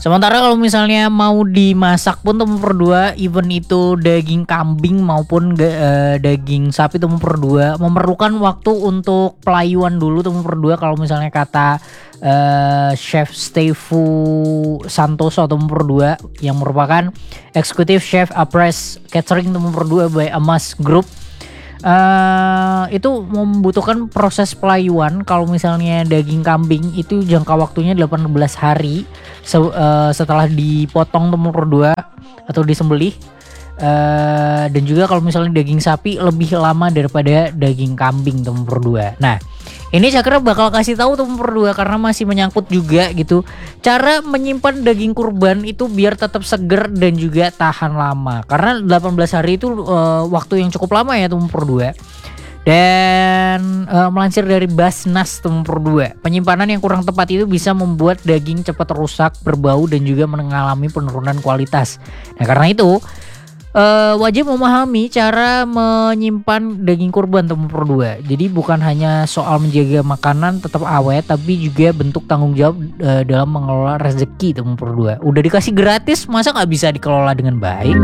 Sementara kalau misalnya mau dimasak pun teman berdua, even itu daging kambing maupun daging sapi teman berdua memerlukan waktu untuk pelayuan dulu teman berdua. Kalau misalnya kata Chef Stefu Santoso teman berdua yang merupakan Executive Chef Apres Catering teman berdua by Amas Group. Itu membutuhkan proses pelayuan. Kalau misalnya daging kambing itu jangka waktunya 18 hari setelah dipotong teman berdua atau disembelih. Dan juga kalau misalnya daging sapi lebih lama daripada daging kambing teman berdua. Nah, ini Cakra bakal kasih tahu teman berdua karena masih menyangkut juga gitu. Cara menyimpan daging kurban itu biar tetap seger dan juga tahan lama. Karena 18 hari itu waktu yang cukup lama ya teman berdua. Dan melansir dari Basnas teman berdua, penyimpanan yang kurang tepat itu bisa membuat daging cepat rusak, berbau dan juga mengalami penurunan kualitas. Nah, karena itu wajib memahami cara menyimpan daging kurban teman berdua. Jadi bukan hanya soal menjaga makanan tetap awet, tapi juga bentuk tanggung jawab dalam mengelola rezeki teman berdua. Udah dikasih gratis, masa nggak bisa dikelola dengan baik?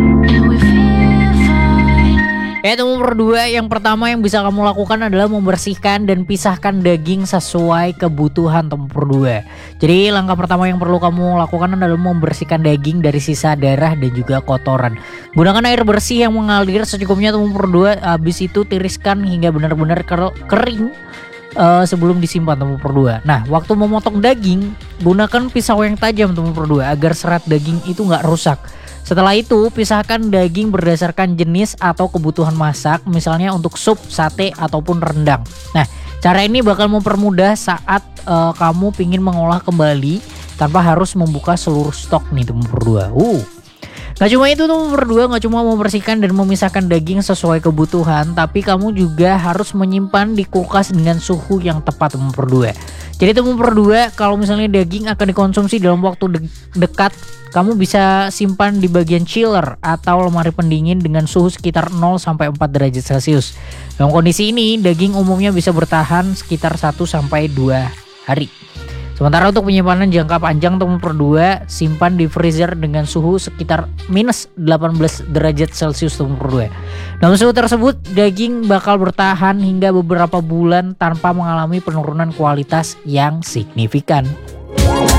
Teman berdua, yang pertama yang bisa kamu lakukan adalah membersihkan dan pisahkan daging sesuai kebutuhan teman berdua. Jadi langkah pertama yang perlu kamu lakukan adalah membersihkan daging dari sisa darah dan juga kotoran. Gunakan air bersih yang mengalir secukupnya teman berdua. Habis itu tiriskan hingga benar-benar kering sebelum disimpan teman berdua. Nah, waktu memotong daging gunakan pisau yang tajam teman berdua agar serat daging itu nggak rusak. Setelah itu, pisahkan daging berdasarkan jenis atau kebutuhan masak, misalnya untuk sup, sate, ataupun rendang. Nah, cara ini bakal mempermudah saat kamu pingin mengolah kembali tanpa harus membuka seluruh stok nih teman berdua. Gak cuma itu teman berdua, gak cuma membersihkan dan memisahkan daging sesuai kebutuhan, tapi kamu juga harus menyimpan di kulkas dengan suhu yang tepat teman berdua. Jadi teman berdua, kalau misalnya daging akan dikonsumsi dalam waktu dekat, kamu bisa simpan di bagian chiller atau lemari pendingin dengan suhu sekitar 0 sampai 4 derajat Celcius. Dalam kondisi ini, daging umumnya bisa bertahan sekitar 1 sampai 2 hari. Sementara untuk penyimpanan jangka panjang teman berdua, simpan di freezer dengan suhu sekitar minus 18 derajat Celcius teman berdua. Dalam suhu tersebut, daging bakal bertahan hingga beberapa bulan tanpa mengalami penurunan kualitas yang signifikan.